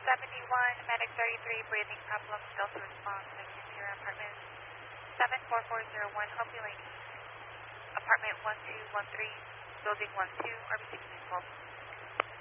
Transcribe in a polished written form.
71, Medic 33, breathing problems, Delta response, Sierra Apartment 74401, Hope you lady. Apartment 1213, Building 12, RBC 12.